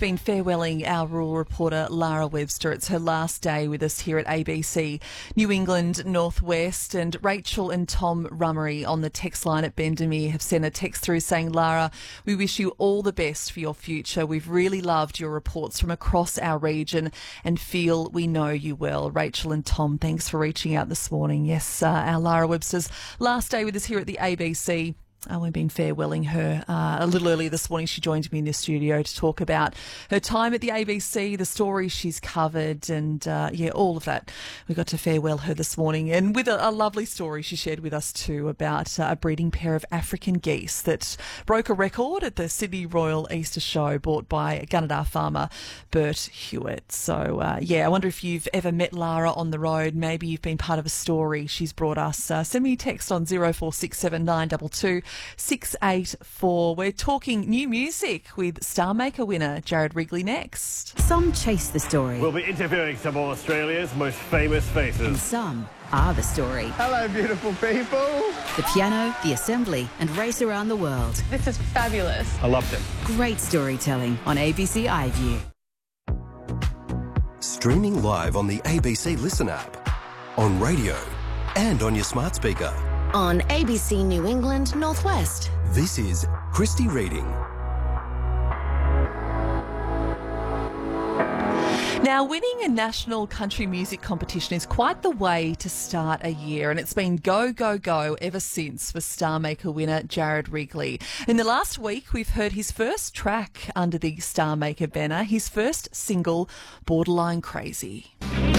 been farewelling our rural reporter Lara Webster. It's her last day with us here at ABC New England Northwest, and Rachel and Tom Rummery on the text line at Bendemeer have sent a text through saying, Lara, we wish you all the best for your future. We've really loved your reports from across our region and feel we know you well. Rachel and Tom, thanks for reaching out this morning. Yes, our Lara Webster's last day with us here at the ABC. We've been farewelling her a little earlier this morning. She joined me in the studio to talk about her time at the ABC, the stories she's covered, and all of that. We got to farewell her this morning, and with a lovely story she shared with us too about a breeding pair of African geese that broke a record at the Sydney Royal Easter Show, bought by Gunnedah farmer Bert Hewitt. So I wonder if you've ever met Lara on the road. Maybe you've been part of a story she's brought us. Send me a text on 0467 922 684. We're talking new music with Star Maker winner Jared Wrigley next. Some chase the story. We'll be interviewing some of Australia's most famous faces. And some are the story. Hello, beautiful people. The piano, the assembly, and race around the world. This is fabulous. I loved it. Great storytelling on ABC iView. Streaming live on the ABC Listen app, on radio, and on your smart speaker. On ABC New England Northwest. This is Christy Reading. Now, winning a national country music competition is quite the way to start a year, and it's been go, go, go ever since for Star Maker winner Jared Wrigley. In the last week, we've heard his first track under the Star Maker banner, his first single, Borderline Crazy.